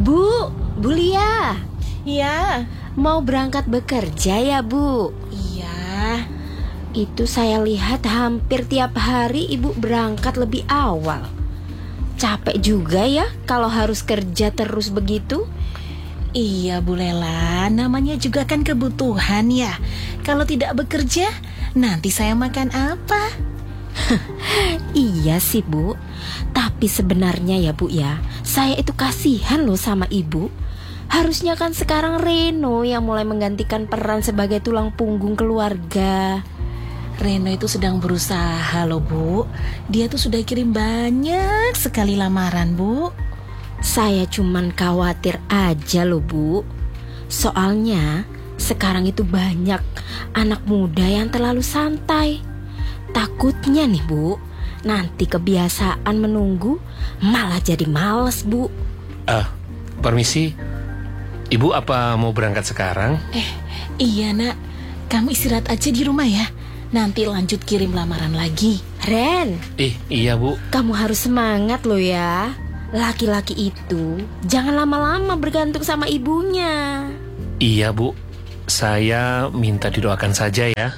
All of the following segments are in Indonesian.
Bu Lia. Iya. Mau berangkat bekerja ya, Bu? Iya. Itu saya lihat hampir tiap hari Ibu berangkat lebih awal. Capek juga ya kalau harus kerja terus begitu? Iya Bu Lela, namanya juga kan kebutuhan ya. Kalau tidak bekerja, nanti saya makan apa? Iya sih Bu. Tapi sebenarnya ya Bu ya, saya itu kasihan loh sama Ibu. Harusnya kan sekarang Reno yang mulai menggantikan peran sebagai tulang punggung keluarga. Reno itu sedang berusaha loh Bu. Dia tuh sudah kirim banyak sekali lamaran Bu. Saya cuman khawatir aja loh Bu. Soalnya sekarang itu banyak anak muda yang terlalu santai. Takutnya nih Bu, nanti kebiasaan menunggu malah jadi males Bu. Permisi, Ibu apa mau berangkat sekarang? Iya nak, kamu istirahat aja di rumah ya. Nanti lanjut kirim lamaran lagi. Ren, Iya Bu. kamu harus semangat loh ya. Laki-laki itu jangan lama-lama bergantung sama ibunya. Iya Bu, saya minta didoakan saja ya.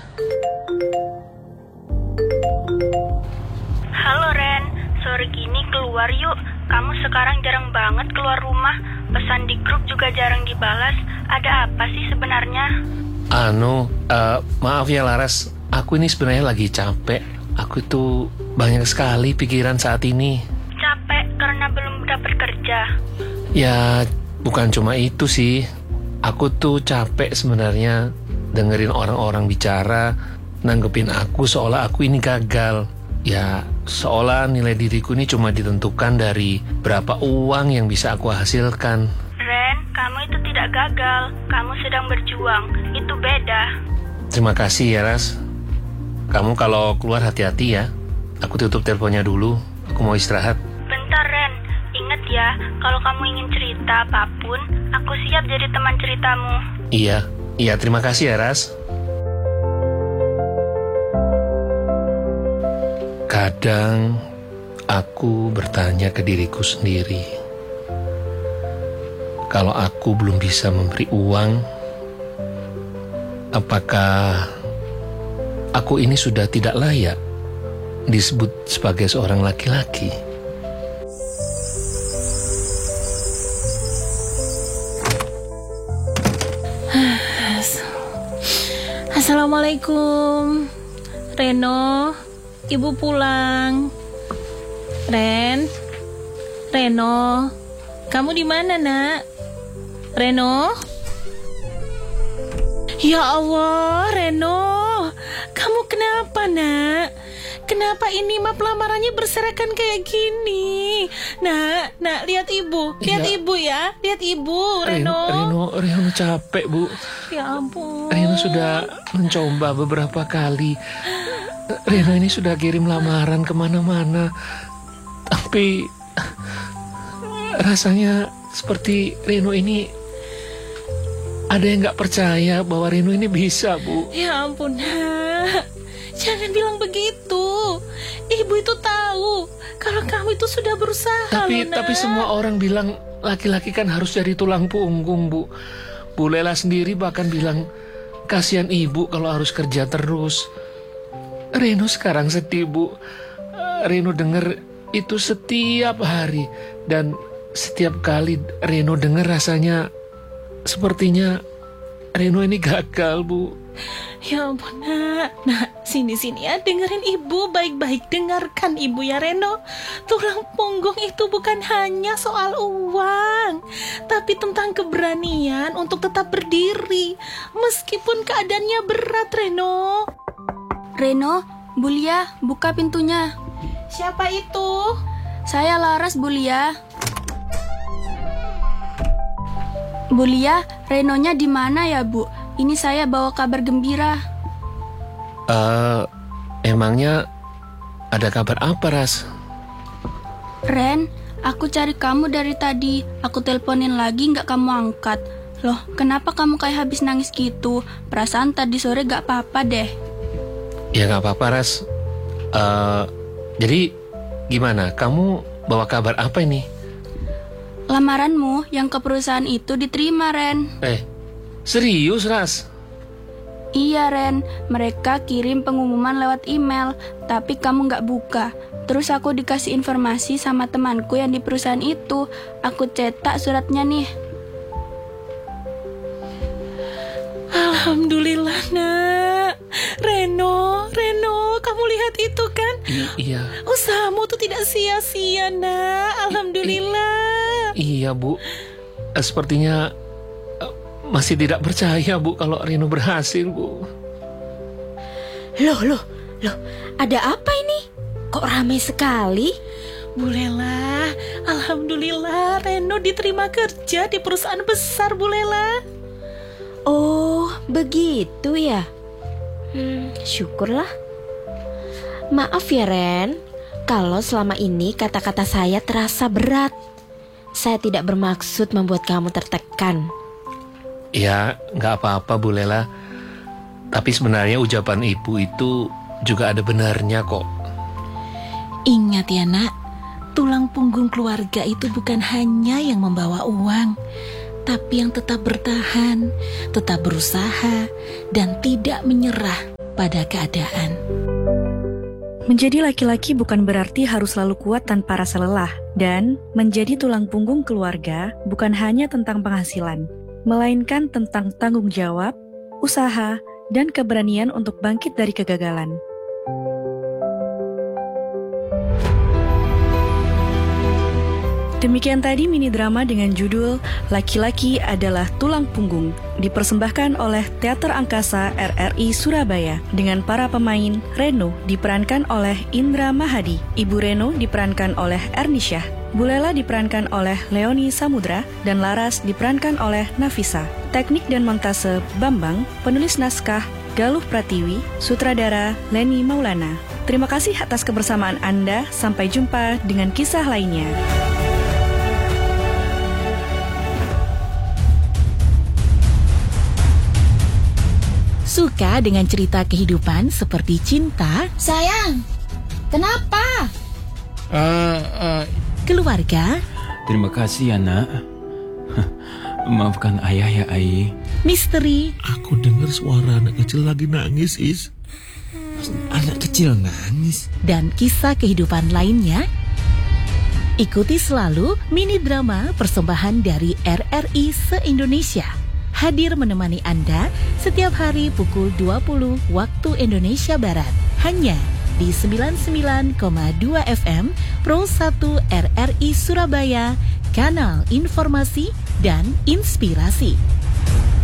Halo Ren, sore gini keluar yuk. Kamu sekarang jarang banget keluar rumah. Pesan di grup juga jarang dibalas. Ada apa sih sebenarnya? Maaf ya Laras, aku ini sebenarnya lagi capek. Aku itu banyak sekali pikiran saat ini. Capek karena belum dapat kerja. Ya, bukan cuma itu sih. Aku tuh capek sebenarnya dengerin orang-orang bicara, nanggepin aku seolah aku ini gagal. Ya, seolah nilai diriku ini cuma ditentukan dari berapa uang yang bisa aku hasilkan. Ren, kamu itu tidak gagal. Kamu sedang berjuang. Itu beda. Terima kasih ya Ras. Kamu kalau keluar hati-hati ya. Aku tutup teleponnya dulu. Aku mau istirahat. Bentar Ren, ingat ya, kalau kamu ingin cerita apapun, aku siap jadi teman ceritamu. Iya, terima kasih ya Ras. Kadang aku bertanya ke diriku sendiri, kalau aku belum bisa memberi uang, apakah aku ini sudah tidak layak disebut sebagai seorang laki-laki? Assalamualaikum Reno, Ibu pulang. Reno, kamu di mana nak? Reno? Ya Allah, Reno, kamu kenapa nak? Kenapa ini map lamarannya berserakan kayak gini? Nak, lihat ibu, lihat Iya. ibu ya, lihat ibu, Reno. Reno capek Bu. Ya ampun. Reno sudah mencoba beberapa kali. Reno ini sudah kirim lamaran kemana-mana, tapi rasanya seperti Reno ini ada yang gak percaya bahwa Reno ini bisa Bu. Ya ampun nak, jangan bilang begitu. Ibu itu tahu kalau kamu itu sudah berusaha loh, nak. Tapi semua orang bilang laki-laki kan harus jadi tulang punggung Bu. Bu Lela sendiri bahkan bilang kasihan ibu kalau harus kerja terus. Reno sekarang sedih Bu. Reno denger itu setiap hari, dan setiap kali Reno denger rasanya sepertinya Reno ini gagal Bu. Ya ampun nak, sini ya, dengerin ibu baik-baik. Dengarkan ibu ya Reno. Tulang punggung itu bukan hanya soal uang, tapi tentang keberanian untuk tetap berdiri meskipun keadaannya berat. Reno, Bu Lia, buka pintunya. Siapa itu? Saya Laras, Bu Lia. Bu Lia, Renonya di mana ya Bu? Ini saya bawa kabar gembira. Emangnya ada kabar apa Ras? Ren, aku cari kamu dari tadi. Aku teleponin lagi gak kamu angkat. Loh, kenapa kamu kayak habis nangis gitu? Perasaan tadi sore gak apa-apa deh. Ya gak apa-apa Ras. Jadi gimana? Kamu bawa kabar apa ini? Lamaranmu yang ke perusahaan itu diterima, Ren. Serius, Ras? Iya, Ren. Mereka kirim pengumuman lewat email, tapi kamu nggak buka. Terus aku dikasih informasi sama temanku yang di perusahaan itu. Aku cetak suratnya nih. Alhamdulillah, Nak. Reno, kamu lihat itu kan? Iya. Usahamu tuh tidak sia-sia, Nak. Alhamdulillah. Iya, Bu. Sepertinya masih tidak percaya, Bu, kalau Reno berhasil, Bu. Loh, ada apa ini? Kok ramai sekali? Bu Lela, alhamdulillah Reno diterima kerja di perusahaan besar, Bu Lela. Oh, begitu ya. Syukurlah. Maaf ya, Ren, kalau selama ini kata-kata saya terasa berat. Saya tidak bermaksud membuat kamu tertekan. Ya, nggak apa-apa, Bu Lela. Tapi sebenarnya ucapan ibu itu juga ada benarnya kok. Ingat ya, Nak, tulang punggung keluarga itu bukan hanya yang membawa uang, tapi yang tetap bertahan, tetap berusaha, dan tidak menyerah pada keadaan. Menjadi laki-laki bukan berarti harus selalu kuat tanpa rasa lelah. Dan menjadi tulang punggung keluarga bukan hanya tentang penghasilan, melainkan tentang tanggung jawab, usaha, dan keberanian untuk bangkit dari kegagalan. Demikian tadi mini drama dengan judul Laki-Laki Adalah Tulang Punggung, dipersembahkan oleh Teater Angkasa RRI Surabaya dengan para pemain Reno diperankan oleh Indra Mahadi, Ibu Reno diperankan oleh Ernisyah, Bu Lela diperankan oleh Leoni Samudra, dan Laras diperankan oleh Nafisa. Teknik dan montase Bambang, penulis naskah Galuh Pratiwi, sutradara Leni Maulana. Terima kasih atas kebersamaan Anda, sampai jumpa dengan kisah lainnya. Suka dengan cerita kehidupan seperti cinta, Sayang, kenapa? keluarga, Terima kasih ya, Nak. Maafkan ayah ya, Ai. misteri, Aku dengar suara anak kecil lagi nangis, Is. Anak kecil nangis? dan kisah kehidupan lainnya? Ikuti selalu mini drama persembahan dari RRI se-Indonesia. Hadir menemani Anda setiap hari pukul 20 waktu Indonesia Barat. Hanya di 99,2 FM Pro 1 RRI Surabaya, kanal informasi dan inspirasi.